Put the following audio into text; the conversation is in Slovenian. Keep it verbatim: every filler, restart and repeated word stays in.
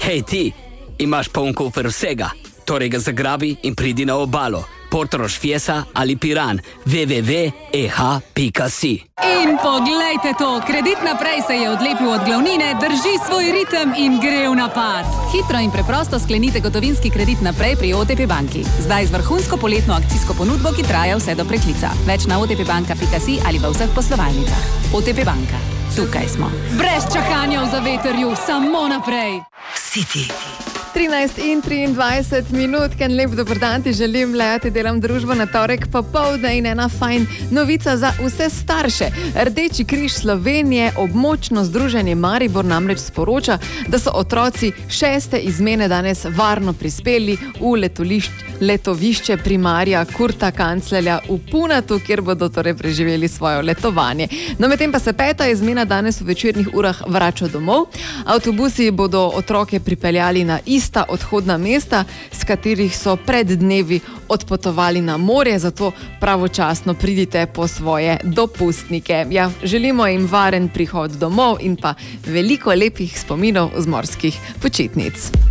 Hej ti, imaš poln kufer vsega, torej ga zagrabi in pridi na obalo. Portorož, Fiesa ali Piran, w w w pika e h pika si. In poglejte to, Kredit naprej se je odlepil od glavnine, drži svoj ritem in gre v napad. Hitro in preprosto sklenite gotovinski kredit naprej pri O T P banki. Zdaj z vrhunsko poletno akcijsko ponudbo, ki traja vse do preklica. Več na o t p banka pika si ali v vseh poslovalnicah. O T P banka. Tukaj smo. Brez čakanja v zavetrju, samo naprej. City. trinajst in triindvajset minut, ken lep dober dan ti želim, lejati delam družbo na torek popoldne in ena fajn novica za vse starše. Rdeči križ Slovenije, območno združenje Maribor namreč sporoča, da so otroci šeste izmene danes varno prispeli v letolišč, letovišče primarja Kurta Kanclerja v Punatu, kjer bodo torej preživeli svojo letovanje. No, medtem pa se peta izmena danes v večernih urah vrača domov. Avtobusi bodo otroke pripeljali na ista odhodna mesta, s katerih so pred dnevi odpotovali na morje, zato pravočasno pridite po svoje dopustnike. Ja, želimo jim varen prihod domov in pa veliko lepih spominov z morskih počitnic.